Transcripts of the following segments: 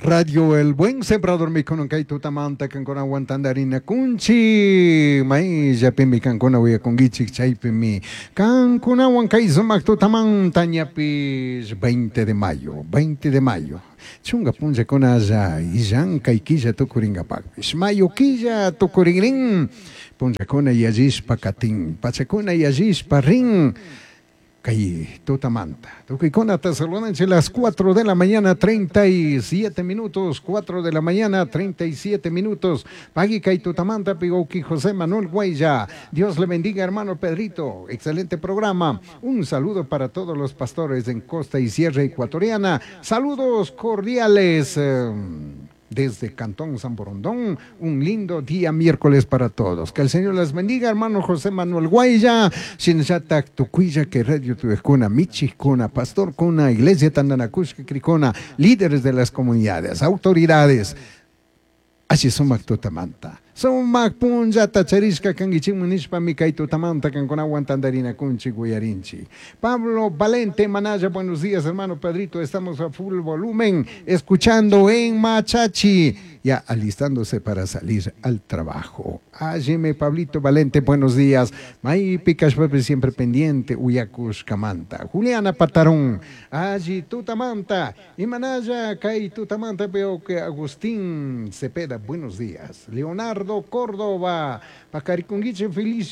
Radio El Buen Sembrador mi con kai tutamanta kan con aguantandarina kunchi mai jape mi kan con awia con gichik chaipe mi kan con aguan kai sumak tutamanta ñapis 20 de mayo 20 de mayo chunga punja con aza izan kai killa tukuringa pakpis mayo killa tukuringrin punja con ayajis pakatin pachakuna ayajis parin Caí, Tutamanta. Tuquicona, Tesalónica, las 4 de la mañana, 37 minutos. 4 de la mañana, 37 minutos. Pagui, Caí, Tutamanta, Pigouqui, José Manuel Guaya. Dios le bendiga, hermano Pedrito. Excelente programa. Un saludo para todos los pastores en Costa y Sierra Ecuatoriana. Saludos cordiales. Desde Cantón San Borondón, un lindo día miércoles para todos. Que el Señor les bendiga, hermano José Manuel Guaya, Shinzatak Tucuilla, que Radio Tuecuna, Michicuna, Pastor Cuna, Iglesia Tandanacushka Cricona, líderes de las comunidades, autoridades. Así sumak tutamanta. Sumak punja tacharisca kangichi munispa mikay tutamanta kan con aguantandarina kunchi guyarinchi. Pablo Valente Manaya, buenos días hermano Pedrito, estamos a full volumen, escuchando en Machachi, ya alistándose para salir al trabajo. Ayime Pablito Valente, buenos días. May Picas siempre pendiente, Uyakush Camanta. Juliana Patarón, allí tutamanta. Y Manaya Kay tutamanta, veo que Agustín Cepeda, buenos días. Leonardo Córdoba, Pacaricunguiche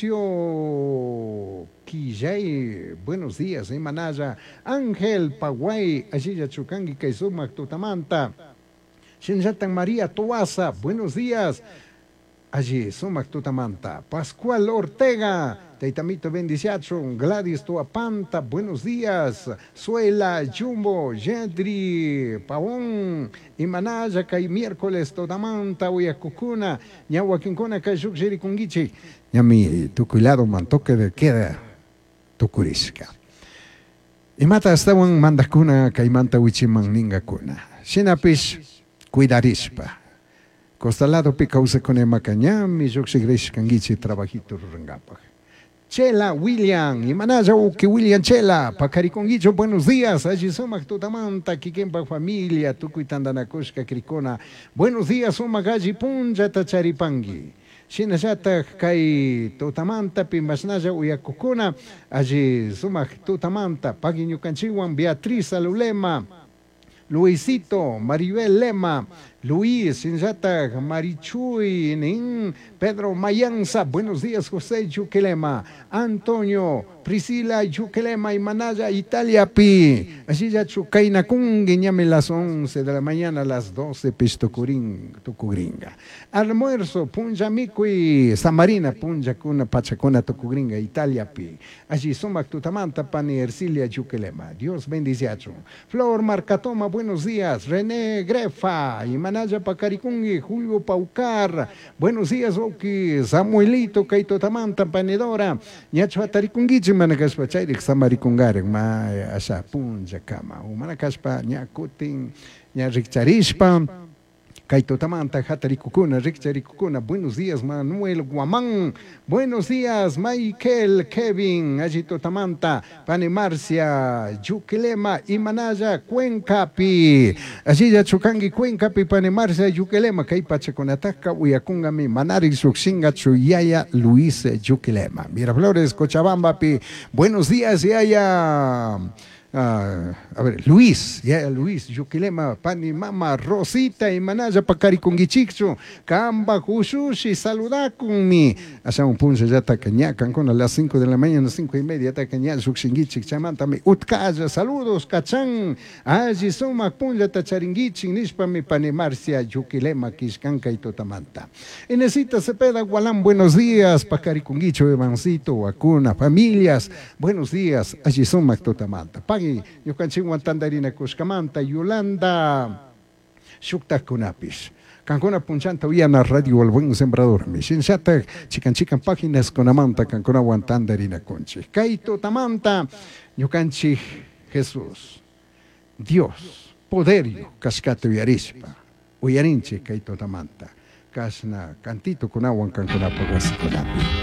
Felicio Quillay, buenos días, Manaya. Ángel Paguay, allí Chucangi Kaisumac tutamanta. Shinjatan María Toasa, buenos días. Allí, Sumac Tutamanta. Pascual Ortega, Teitamito Bendiciacho, Gladys Tuapanta, buenos días. Suela, Jumbo, Yedri, Pavón, Imanaya, Kay miércoles, Tutamanta, Uyacucuna, Ñahuaquincona, Kayuk Jerikungichi. Ñami, tu cuidado, mantoque de queda, Tucurisca. Y mata estaban mandacuna, Caimanta, Wichiman, Ningacuna. Shinapis. Cuidarispa. Costalado picause con emacaña, mi joxigresh canguichi trabajito rangapa. Chela William, y manaya que William Chela, pacariconguicho, buenos días, allí somac tutamanta, kikempa familia, tucuitandanacoshka cricona. Buenos días, somagaji punja tacharipangi. Shinajata kai tutamanta, pimbasnaya uyacucuna, allí somac tutamanta, paguiño canchiwan, Beatriz Alulema. Luisito, Maribel Lema, Luis, Sinjata, Marichuy, Pedro Mayanza, buenos días, José Yuquelema, Antonio, Priscila Yuquelema y Manaya, Italia Pi, así ya Chucaina Kungi, ñame las 11 de la mañana, las 12, Tucugringa. Almuerzo, Punja Micui, Samarina, Punja Cuna, Pachacona, Tucugringa, Italia Pi, allí Somac Tutamanta, Pani Ercilia Yuquelema, Dios bendice. Flor Marcatoma, buenos días, René Grefa, y Manaya Pacaricungi, Julio Paucar, buenos días, Oki, Samuelito, Kaito Tamanta, Panedora, Ñacho Ataricungichi, Manacaspachairix, Samaricungar, Ma, Asa, Punja Kama, Manacaspa, Ñacutin, Ñaricharishpa, Kaito Tamanta, Hataricukuna, Richaricukuna, buenos días, Manuel Guamán, buenos días, Michael, Kevin, Agito Tamanta, Pane Marcia, Yuquelema, Imanaya, Cuencapi, allí ya Chucangi, Cuencapi, Pane Marcia, Yuquelema, Caipache con Ataca, Uyacungami, Manari, Suxinga, Chuyaya, Luis, Yuquelema, Miraflores, Cochabamba, Pi, buenos días, Yaya. A ver, Luis, Yuquilema, Pani Mama, Rosita y Manaya Pacariconguichixo, Camba, Jushushi, saludá con mi. Hasta un punto ya tacañacan con a las 5 de la mañana, 5:30, tacaña, Suxinguichix, Chamantame, Utkaya, saludos, Cachán, Aji Soma, Punja, Tacharinguiching, Nispami, Pani Marcia, Yuquilema, Quiscanca y Totamanta. Enesita Cepeda, Gualán, buenos días, Pacariconguicho, Evancito, Acuna, familias, buenos días, Aji Soma, Totamanta. Yo canchigo Tandarina Cuscamanta, Yolanda, Shukta Kunapis. Cancona Punchanta Viana Radio El Buen Sembrador. Mi sinsata, chican páginas con Amanta, Cancona Tandarina Conchi. Kaito Tamanta, yo canchi Jesús. Dios, poderio, cascato y arispa. Uyarinche, Kaito Tamanta. Casna, cantito con agua, Cancona Paguas con